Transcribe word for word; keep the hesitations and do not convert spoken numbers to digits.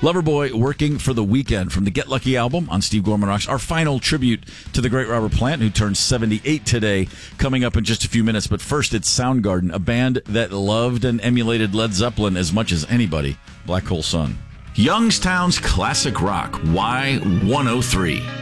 Loverboy, Working for the Weekend from the Get Lucky album on Steve Gorman Rocks. Our final tribute to the great Robert Plant, who turned seventy-eight today, coming up in just a few minutes. But first, it's Soundgarden, a band that loved and emulated Led Zeppelin as much as anybody. Black Hole Sun. Youngstown's classic rock, Y one oh three.